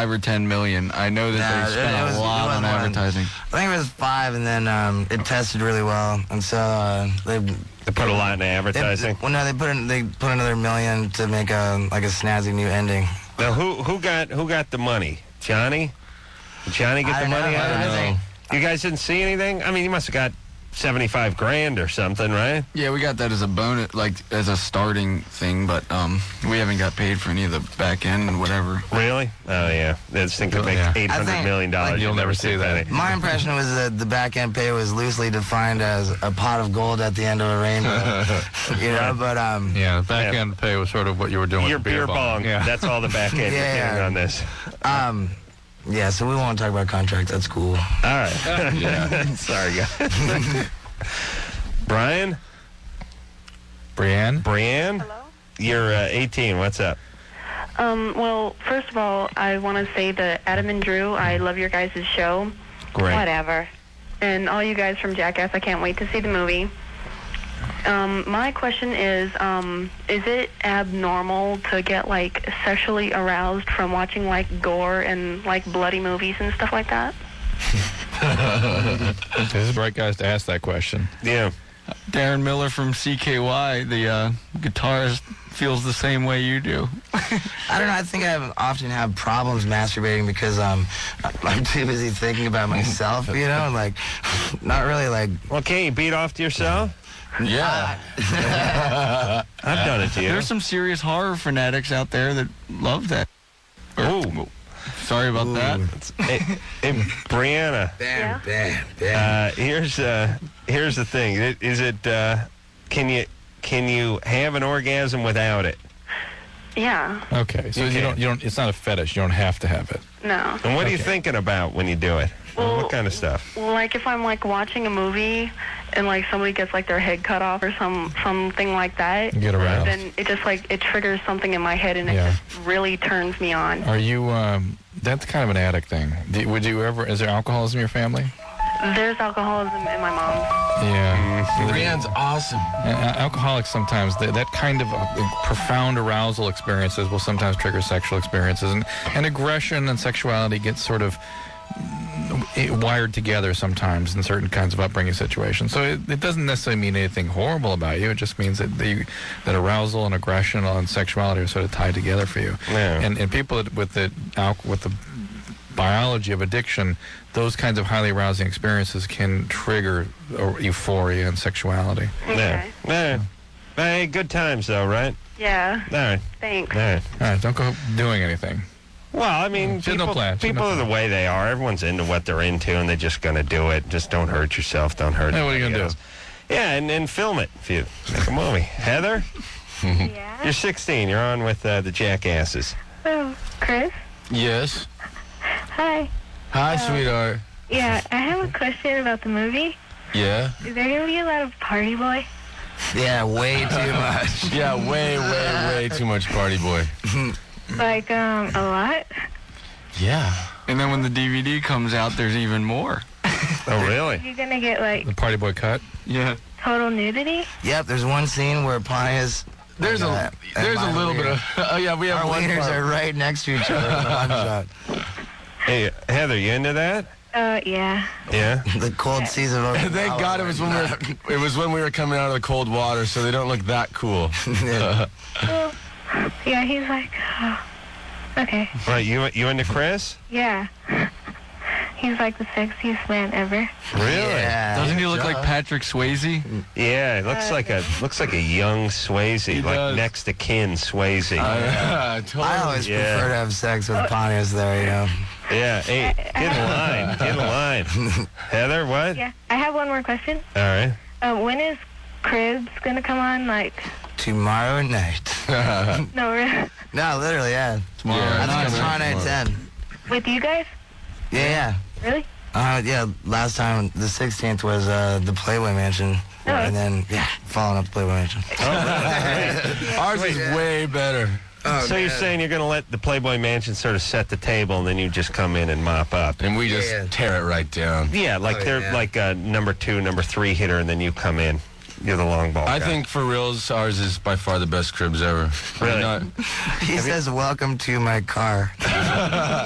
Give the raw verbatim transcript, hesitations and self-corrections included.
five or ten million. I know that Nah, they spent it- it was- a lot it was on more than- advertising. I think it was five, and then um, it tested really well, and so uh, they They put a lot into advertising. They, well, no, they put in, they put another million to make a like a snazzy new ending. Now, who who got who got the money? Johnny? Did Johnny get I the don't money? know. out of I it? think- You guys didn't see anything? I mean, you must have got seventy-five grand or something, right? Yeah, we got that as a bonus, like as a starting thing, but um, we haven't got paid for any of the back end and whatever. Really? Oh, yeah. This thing could make Yeah. eight hundred I think, million dollars. like, You'll never see that. My impression was that the back end pay was loosely defined as a pot of gold at the end of a rainbow. you know, but um, Yeah, the back Yeah. end pay was sort of what you were doing Your with the beer bong. Yeah. That's all the back end Yeah. you're getting on this. um, yeah. So we won't talk about contracts. That's cool. All right. Sorry, guys. Brian? Brienne? Brianne? Hello? You're uh, eighteen. What's up? Um, well, first of all, I want to say that Adam and Drew, I love your guys' show. Great. Whatever. And all you guys from Jackass, I can't wait to see the movie. Um, my question is, um, is it abnormal to get, like, sexually aroused from watching, like, gore and, like, bloody movies and stuff like that? This is the right guys to ask that question. Yeah. Darren Miller from C K Y, the uh, guitarist, feels the same way you do. I don't know. I think I have, often have problems masturbating because um, I'm too busy thinking about myself. You know, like not really like. Well, can't you beat off to yourself? Yeah. I've done it to you. There's some serious horror fanatics out there that love that. Ooh. Sorry about Ooh. that. Hey, hey, Brianna, Bam, Yeah. bam, bam. uh, here's uh, here's the thing. It- Is it? Uh, can you can you have an orgasm without it? Yeah. Okay, so You you can. don't, you don't, it's not a fetish. You don't have to have it. No. And what are you Okay. thinking about when you do it? Well- what kind of stuff? Like if I'm like watching a movie and like somebody gets like their head cut off or some something like that, You get aroused. then it just like it triggers something in my head and it Yeah. just really turns me on. Are you, um, that's kind of an addict thing. Do, would you ever, is there alcoholism in your family? There's alcoholism in my mom's. Yeah. Brienne's awesome. And, uh, alcoholics sometimes, they, that kind of uh, profound arousal experiences will sometimes trigger sexual experiences. And, and aggression and sexuality get sort of mm, wired together sometimes in certain kinds of upbringing situations. So it, it doesn't necessarily mean anything horrible about you. It just means that the, that arousal and aggression and sexuality are sort of tied together for you. Yeah. And, and people that- with the al- with the biology of addiction, those kinds of highly arousing experiences can trigger uh, euphoria and sexuality. Yeah. Okay. Yeah. Hey, good times though, right? Yeah. All right. Thanks. All right. All right, don't go doing anything. Well, I mean, She has no people, plan. She has people no are the plan. way they are. Everyone's into what they're into, and they're just going to do it. Just don't hurt yourself. Don't hurt Yeah, what are you anybody gonna else. Yeah, and, and film it if you make a movie. Heather, Yeah. you're sixteen. You're on with uh, the Jackasses. Oh, Chris. Yes. Hi. Hi, sweetheart. Yeah, I have a question about the movie. Yeah. Is there gonna be a lot of Party Boy? Yeah, way too much. Yeah, way, way, way too much party boy. Like, um, a lot? Yeah. And then when the D V D comes out, there's even more. Oh, really? You're gonna get like The party boy cut. Yeah. total nudity? Yep, there's one scene where Pontius. There's a there's a little bit of oh yeah we have Our one wieners part. are right next to each other in the one shot. Hey, Heather, you into that? Uh, yeah. Yeah. The cold seas of Okinawa. Thank God it was when we were it was when we were coming out of the cold water, so they don't look that cool. Yeah. Well, yeah, he's like, oh, okay. Right. You you into Chris? Yeah. He's like the sexiest man ever. Really? Yeah. Doesn't he look Yeah. like Patrick Swayze? Yeah. It looks like a looks like a young Swayze, He like does. next to kin Swayze. Yeah, totally. I always Yeah. prefer to have sex with Pontius there, you know. Yeah. Hey, get in line. Get in line. Heather, what? Yeah. I have one more question. All right. Uh, when is Cribs gonna come on? Like, Tomorrow night. no, really? No, literally, yeah. Tomorrow Yeah, I think it's night. tomorrow night at ten. With you guys? Yeah, Really? yeah. Uh, yeah, last time, the sixteenth, was uh, the Playboy Mansion. Oh. And then, yeah, following up the Playboy Mansion. Ours is way better. So you're saying you're going to let the Playboy Mansion sort of set the table, and then you just come in and mop up? And we just Yeah. tear it right down. Yeah, like Oh, they're yeah. like a number two, number three hitter, and then you come in. You're the long ball I guy. think for reals, ours is by far the best cribs ever. I mean, Really? not- He says, welcome to my car.